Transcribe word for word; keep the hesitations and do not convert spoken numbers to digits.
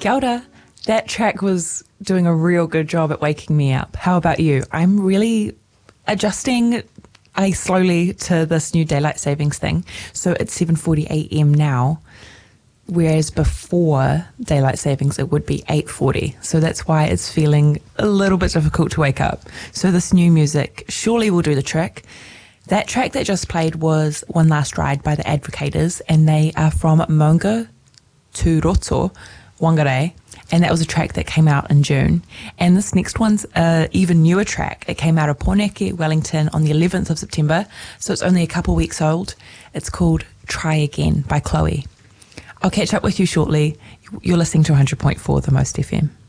Kia ora. That track was doing a real good job at waking me up. How about you? I'm really adjusting I slowly to this new daylight savings thing. So it's seven forty a.m. now, whereas before daylight savings it would be eight forty. So that's why it's feeling a little bit difficult to wake up. So this new music surely will do the trick. That track that just played was One Last Ride by the Advocators, and they are from Maunga to Roto, Whangarei, and that was a track that came out in June. And this next one's an even newer track. It came out of Porneke, Wellington on the eleventh of September, so it's only a couple weeks old. It's called Try Again by Chloe. I'll catch up with you shortly. You're listening to one hundred point four The Most F M.